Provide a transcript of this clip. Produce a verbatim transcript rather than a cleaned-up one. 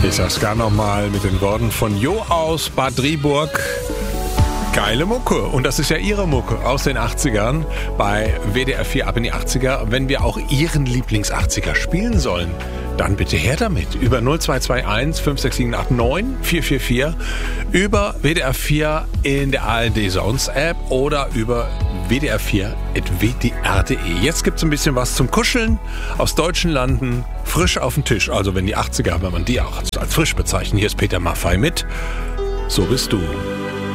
Ich sag's gar nochmal mit den Worten von Jo aus Bad Driburg. Geile Mucke. Und das ist ja Ihre Mucke aus den achtzigern bei W D R vier ab in die achtziger. Wenn wir auch Ihren Lieblings-achtziger spielen sollen, dann bitte her damit. Über null zwei zwei eins fünf sechs sieben acht neun vier vier vier, über W D R vier in der A R D Sounds App oder über w d r vier at w d r punkt d e. Jetzt gibt's ein bisschen was zum Kuscheln aus deutschen Landen, frisch auf den Tisch. Also wenn die achtziger, wenn man die auch als frisch bezeichnet. Hier ist Peter Maffay mit So bist du.